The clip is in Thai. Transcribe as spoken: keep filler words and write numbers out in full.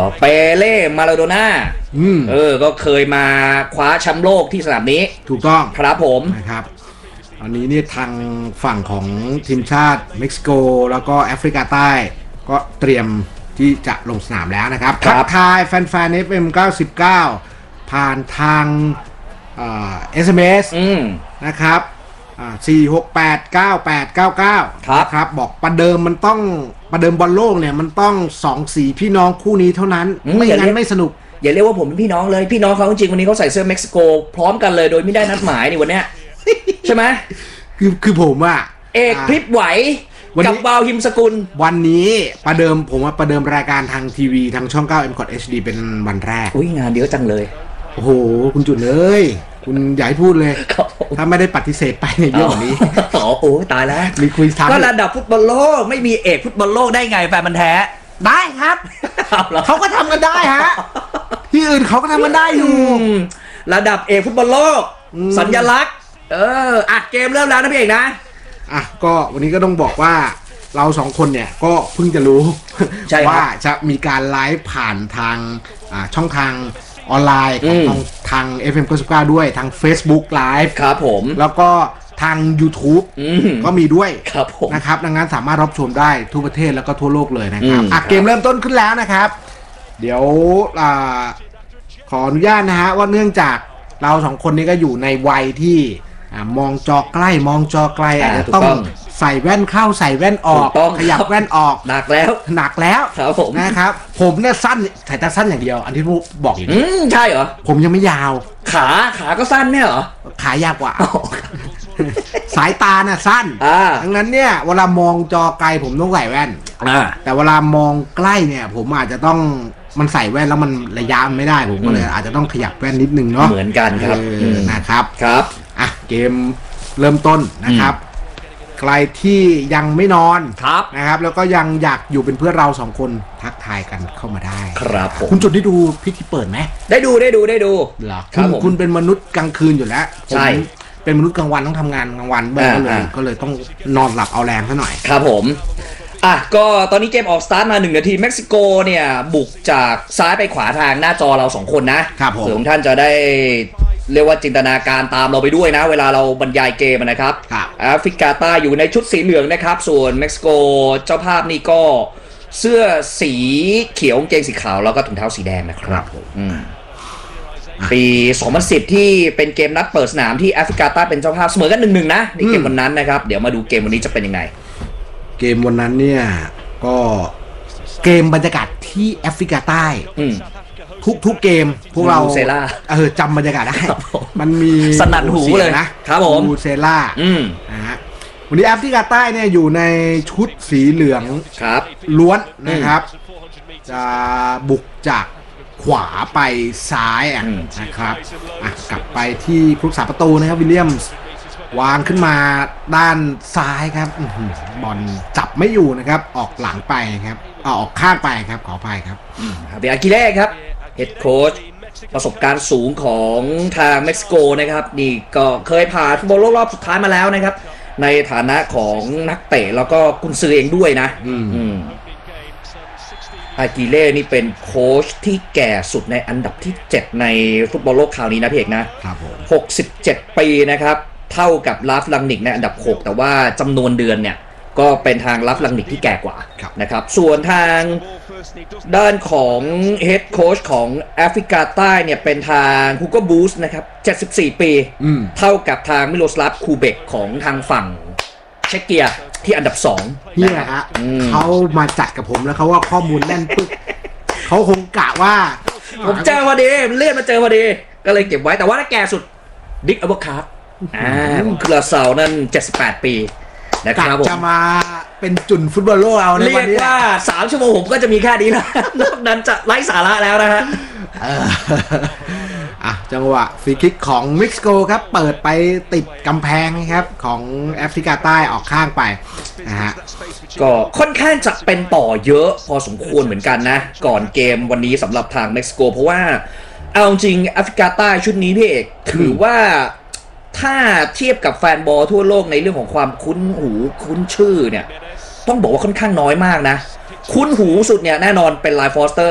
เปเล่มาราโดน่าเออก็เคยมาคว้าแชมป์โลกที่สนามนี้ถูกต้องครับผมนะครับอันนี้นี่ทางฝั่งของทีมชาติเม็กซิโกแล้วก็แอฟริกาใต้ก็เตรียมที่จะลงสนามแล้วนะครับทักทายแฟนๆ เอฟ เอ็ม เก้าสิบเก้าผ่านทางเอ่อ เอส เอ็ม เอส นะครับสี่ หก แปด เก้า แปด เก้า เก้าครับครับบอกประเดิมมันต้องประเดิมบอลโลกเนี่ยมันต้องสองสีพี่น้องคู่นี้เท่านั้นไม่งั้นไม่สนุกอย่าเรียกว่าผมเป็นพี่น้องเลยพี่น้องเขาจริงวันนี้เขาใส่เสื้อเม็กซิโกพร้อมกันเลยโดยไม่ได้นัดหมายในวันเนี้ยใช่ไหมคือคือผมอะเอกพริบไหวกับบาวฮิมสกุลวันนี้ประเดิมผมว่าประเดิมรายการทางทีวีทางช่องเก้า เอ็ม คอท เอช ดี เป็นวันแรกอุ้ยงานเยอะจังเลยโอ้โหคุณจุดเลยคุณอย่าให้พูดเลยถ้าไม่ได้ปฏิเสธไปในเรื่องนี้อ๋อโอ้ตายแล้วมีคุยทักก็ระดับฟุตบอลโลกไม่มีเอกฟุตบอลโลกได้ไงแฟนมันแท้ได้ครับเขาก็ทำกันได้ฮะที่อื่นเขาก็ทำกันได้อยู่ระดับเอกฟุตบอลโลกสัญลักษณ์เอออ่ะเกมเริ่มแล้วนะพี่เอกนะอ่ะก็วันนี้ก็ต้องบอกว่าเราสองคนเนี่ยก็เพิ่งจะรู้ว่าจะมีการไลฟ์ผ่านทางช่องทางออนไลน์ของทางทาง เอฟ เอ็ม เก้าสิบเก้าด้วยทาง Facebook Live ครับผมแล้วก็ทาง YouTube ก็มีด้วยครับผมนะครับดังนั้นสามารถรับชมได้ทั่วประเทศแล้วก็ทั่วโลกเลยนะครับอ่ะเกมเริ่มต้นขึ้นแล้วนะครับเดี๋ยวอ่าขออนุญาตนะฮะว่าเนื่องจากเราสองคนนี้ก็อยู่ในวัยที่มองจอใกล้มองจอไกลอาจจะต้องใส่แว่นเข้าใส่แว่นออกขยับแว่นออกหนักแล้วหนักแล้วครับผมนะครับผมเนี่ยสั้นสายตาสั้นอย่างเดียวอันที่รู้บอกอยู่อืมใช่เหรอผมยังไม่ยาวขาขาก็สั้นเนี่ยเหรอขายาวกว่าสายตาน่ะสั้นดังนั้นเนี่ยเวลามองจอไกลผมต้องใส่แว่นแต่เวลามองใกล้เนี่ยผมอาจจะต้องมันใส่แว่นแล้วมันระยะไม่ได้ผมก็เลยอาจจะต้องขยับแว่นนิดนึงเนาะเหมือนกันครับนะครับครับอ่ะเกมเริ่มต้นนะครับใครที่ยังไม่นอนนะครับแล้วก็ยังอยากอยู่เป็นเพื่อนเราสองคนทักทายกันเข้ามาได้ครับผมคุณจุดได้ดูพิธีเปิดไหมได้ดูได้ดูได้ดูเหรอคุณคุณเป็นมนุษย์กลางคืนอยู่แล้วใช่เป็นมนุษย์กลางวันต้องทำงานกลางวันบ้างก็เลยก็เลยต้องนอนหลับเอาแรงซะหน่อยครับผมอ่ะก็ตอนนี้เกมออกสตาร์ทมาหนึ่งนาทีเม็กซิโกเนี่ยบุกจากซ้ายไปขวาทางหน้าจอเราสองคนนะครับเผื่อท่านจะได้เรียกว่าจินตนาการตามเราไปด้วยนะเวลาเราบรรยายเกมนะครับแอฟริกาใต้อยู่ในชุดสีเหลืองนะครับส่วนเม็กซิโกเจ้าภาพนี่ก็เสื้อสีเขียวกางเกงสีขาวแล้วก็ถุงเท้าสีแดงนะครับปีสองพันสิบที่เป็นเกมนัดเปิดสนามที่แอฟริกาใต้เป็นเจ้าภาพเสมอกัน หนึ่งหนึ่ง นะในเกมวันนั้นนะครับเดี๋ยวมาดูเกมวันนี้จะเป็นยังไงเกมวันนั้นเนี่ยก็เกมบรรยากาศที่แอฟริกาใต้ทุกทุกเกมพวกเราเออจำบรรยากาศได้มันมีสนั่นหูเลยนะครับผมบูเซล่านะฮะวันนี้แอฟริกาใต้เนี่ยอยู่ในชุดสีเหลืองครับล้วนนะครับจะบุกจากขวาไปซ้ายอ่ะนะครับอ่ะกลับไปที่ผู้รักษาประตูนะครับวิลเลียมส์วางขึ้นมาด้านซ้ายครับบอลจับไม่อยู่นะครับออกหลังไปครับออกข้างไปครับขออภัยครับเบียร์กิเล่ครับเฮดโค้ชประสบการณ์สูงของทางเม็กซิโกนะครับนี่ก็เคยผ่านฟุตบอลโลกรอบสุดท้ายมาแล้วนะครับในฐานะของนักเตะแล้วก็กุนซือเองด้วยนะอากิเล่นี่เป็นโค้ชที่แก่สุดในอันดับที่เจ็ดในฟุตบอลโลกคราวนี้นะพี่เอกนะครับหกสิบเจ็ดปีนะครับเท่ากับลาฟลังนิกในอันดับหกแต่ว่าจำนวนเดือนเนี่ยก็เป็นทางลาฟลังนิกที่แก่กว่านะครับส่วนทางด้านของเฮดโค้ชของแอฟริกาใต้เนี่ยเป็นทางฮูโกบูสนะครับเจ็ดสิบสี่ปีเท่ากับทางมิโลสลาฟคูเบกของทางฝั่งเชกเกียที่อันดับสองนี่แหละฮะเขามาจัดกับผมแล้วเขาว่าข้อมูลแน่นปึ๊กเขาคงกะว่าผมเจอพอดีเลื่อนมาเจอพอดีก็เลยเก็บไว้แต่ว่าถ้าแก่สุดดิกอัลเบอร์คาร์อ่าคือลาซาวนั่นเจ็ดสิบแปดปีนะครับผมจะมาเป็นจุนฟุตบอลโลกเอาในวันนี้เรียกว่าสามชั่วโมงผมก็จะมีแค่นี้นะนอกนั้นจะไร้สาระแล้วนะฮะอ่ะจังหวะฟรีคิกของเม็กซิโกครับเปิดไปติดกำแพงครับของแอฟริกาใต้ออกข้างไปนะฮะก็ค่อนข้างจะเป็นต่อเยอะพอสมควรเหมือนกันนะก่อนเกมวันนี้สำหรับทางเม็กซิโกเพราะว่าเอาจริงแอฟริกาใต้ชุดนี้พี่เอกถือว่าถ้าเทียบกับแฟนบอลทั่วโลกในเรื่องของความคุ้นหูคุ้นชื่อเนี่ยต้องบอกว่าค่อนข้างน้อยมากนะคุ้นหูสุดเนี่ยแน่นอนเป็นไลฟ์ฟอสเตอร์